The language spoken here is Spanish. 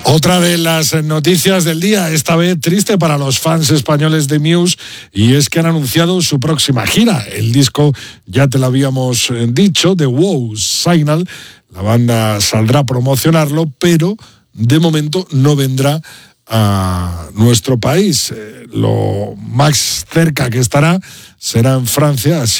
Otra de las noticias del día, esta vez triste para los fans españoles de Muse, y es que han anunciado su próxima gira. El disco, ya te lo habíamos dicho, The Wow Signal, la banda saldrá a promocionarlo, pero de momento no vendrá a nuestro país. Lo más cerca que estará será en Francia, así